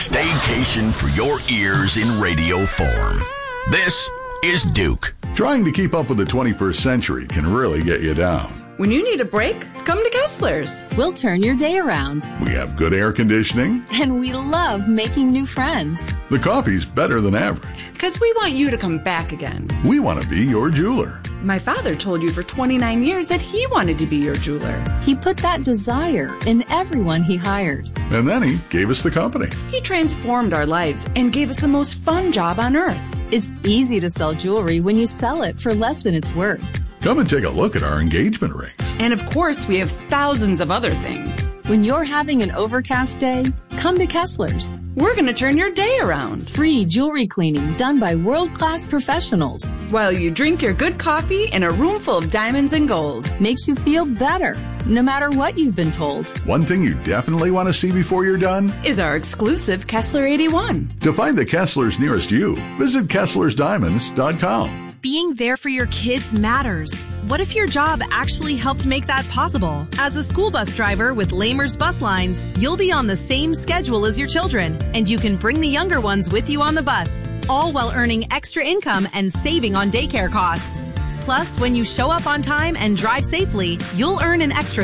staycation for your ears in radio form. This is Duke. Trying to keep up with the 21st century can really get you down. When you need a break, come to Kessler's. We'll turn your day around. We have good air conditioning. And we love making new friends. The coffee's better than average. Because we want you to come back again. We want to be your jeweler. My father told you for 29 years that he wanted to be your jeweler. He put that desire in everyone he hired. And then he gave us the company. He transformed our lives and gave us the most fun job on earth. It's easy to sell jewelry when you sell it for less than it's worth. Come and take a look at our engagement rings. And of course, we have thousands of other things. When you're having an overcast day, come to Kessler's. We're going to turn your day around. Free jewelry cleaning done by world-class professionals. While you drink your good coffee in a room full of diamonds and gold. Makes you feel better, no matter what you've been told. One thing you definitely want to see before you're done is our exclusive Kessler 81. To find the Kesslers nearest you, visit KesslersDiamonds.com. Being there for your kids matters. What if your job actually helped make that possible? As a school bus driver with Lamer's Bus Lines, you'll be on the same schedule as your children, and you can bring the younger ones with you on the bus, all while earning extra income and saving on daycare costs. Plus, when you show up on time and drive safely, you'll earn an extra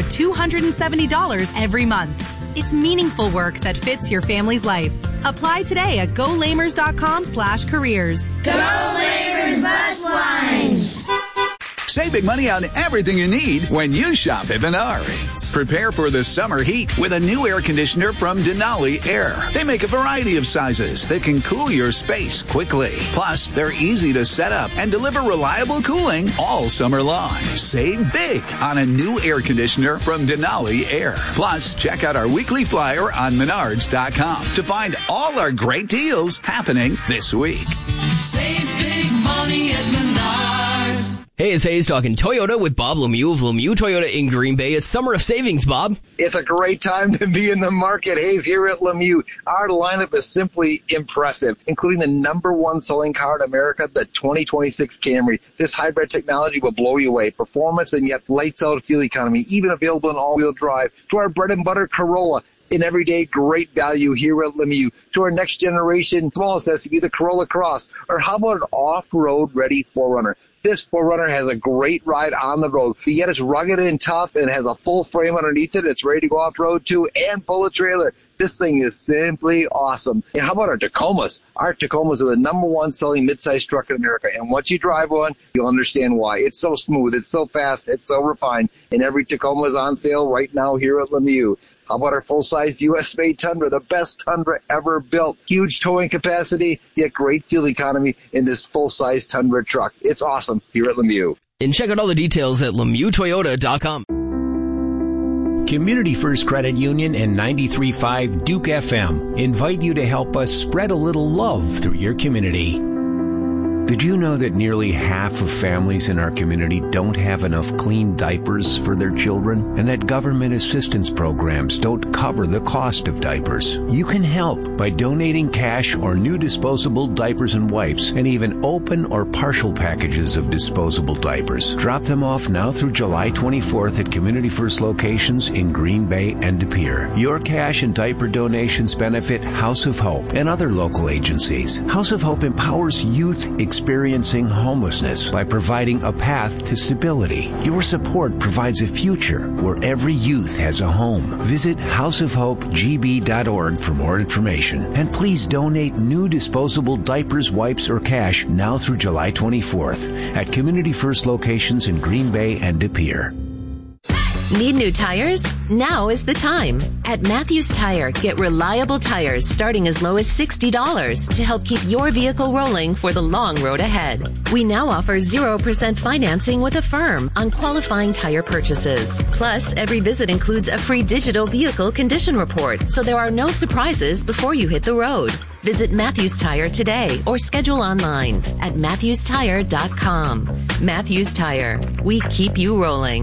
$270 every month. It's meaningful work that fits your family's life. Apply today at golamers.com/careers. Go Lamers Bus Lines! Save big money on everything you need when you shop at Menards. Prepare for the summer heat with a new air conditioner from Denali Air. They make a variety of sizes that can cool your space quickly. Plus, they're easy to set up and deliver reliable cooling all summer long. Save big on a new air conditioner from Denali Air. Plus, check out our weekly flyer on Menards.com to find all our great deals happening this week. Save big money at Menards. Hey, it's Hayes talking Toyota with Bob Lemieux of Lemieux Toyota in Green Bay. It's Summer of Savings, Bob. It's a great time to be in the market. Hayes here at Lemieux. Our lineup is simply impressive, including the #1 selling car in America, the 2026 Camry. This hybrid technology will blow you away. Performance and yet lights out fuel economy, even available in all-wheel drive. To our bread and butter Corolla. In everyday great value here at Lemieux. To our next generation smallest SUV, the Corolla Cross. Or how about an off-road ready 4Runner? This 4Runner has a great ride on the road, but yet it's rugged and tough and has a full frame underneath it. It's ready to go off-road too and pull a trailer. This thing is simply awesome. And how about our Tacomas? Our Tacomas are the #1 selling midsize truck in America. And once you drive one, you'll understand why. It's so smooth, it's so fast, it's so refined. And every Tacoma is on sale right now here at Lemieux. How about our full-size U.S.-made Tundra, the best Tundra ever built? Huge towing capacity, yet great fuel economy in this full-size Tundra truck. It's awesome here at Lemieux. And check out all the details at LemieuxToyota.com. Community First Credit Union and 93.5 Duke FM invite you to help us spread a little love through your community. Did you know that nearly half of families in our community don't have enough clean diapers for their children, and that government assistance programs don't cover the cost of diapers? You can help by donating cash or new disposable diapers and wipes, and even open or partial packages of disposable diapers. Drop them off now through July 24th at Community First locations in Green Bay and De Pere. Your cash and diaper donations benefit House of Hope and other local agencies. House of Hope empowers youth experiencing homelessness by providing a path to stability. Your support provides a future where every youth has a home. Visit houseofhopegb.org for more information. And please donate new disposable diapers, wipes, or cash now through July 24th at Community First locations in Green Bay and De Pere. Need new tires? Now is the time. At Matthews Tire, get reliable tires starting as low as $60 to help keep your vehicle rolling for the long road ahead. We now offer 0% financing with Affirm on qualifying tire purchases. Plus, every visit includes a free digital vehicle condition report, so there are no surprises before you hit the road. Visit Matthews Tire today or schedule online at MatthewsTire.com. Matthews Tire. We keep you rolling.